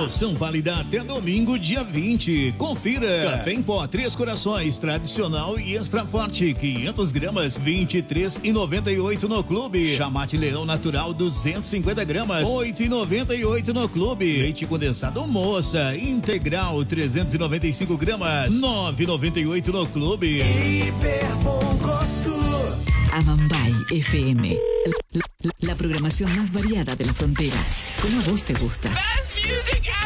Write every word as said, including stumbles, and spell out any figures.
Promoção válida até domingo, dia vinte. Confira. Café em pó Três Corações, tradicional e extra forte, quinhentas gramas, vinte e três e noventa e oito no clube. Chamate Leão natural, duzentas e cinquenta gramas, oito e noventa e oito no clube. Leite condensado Moça integral, trezentas e noventa e cinco gramas, nove e noventa e oito no clube. Hiper bom gosto. Amambay F M, la, la programación más variada de la frontera. Como a vos te gusta.